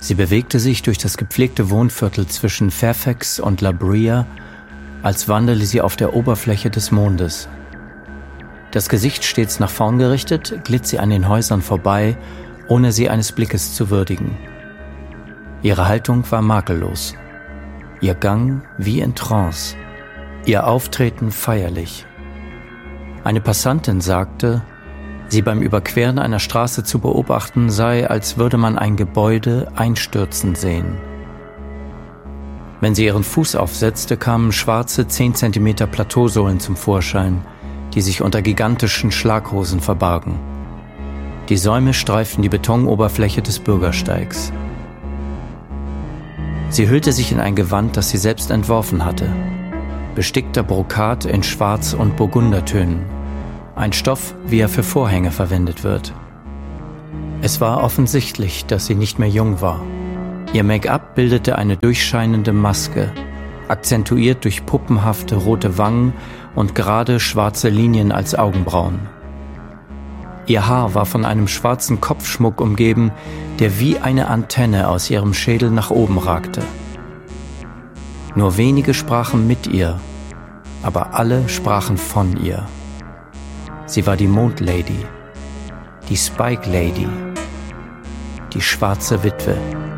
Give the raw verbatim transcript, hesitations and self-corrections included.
Sie bewegte sich durch das gepflegte Wohnviertel zwischen Fairfax und La Brea, als wandele sie auf der Oberfläche des Mondes. Das Gesicht stets nach vorn gerichtet, glitt sie an den Häusern vorbei, ohne sie eines Blickes zu würdigen. Ihre Haltung war makellos, ihr Gang wie in Trance, ihr Auftreten feierlich. Eine Passantin sagte, sie beim Überqueren einer Straße zu beobachten sei, als würde man ein Gebäude einstürzen sehen. Wenn sie ihren Fuß aufsetzte, kamen schwarze zehn Zentimeter Plateausohlen zum Vorschein, die sich unter gigantischen Schlaghosen verbargen. Die Säume streiften die Betonoberfläche des Bürgersteigs. Sie hüllte sich in ein Gewand, das sie selbst entworfen hatte. Bestickter Brokat in Schwarz- und Burgundertönen. Ein Stoff, wie er für Vorhänge verwendet wird. Es war offensichtlich, dass sie nicht mehr jung war. Ihr Make-up bildete eine durchscheinende Maske, akzentuiert durch puppenhafte rote Wangen und gerade schwarze Linien als Augenbrauen. Ihr Haar war von einem schwarzen Kopfschmuck umgeben, der wie eine Antenne aus ihrem Schädel nach oben ragte. Nur wenige sprachen mit ihr, aber alle sprachen von ihr. Sie war die Mondlady, die Spike Lady, die schwarze Witwe.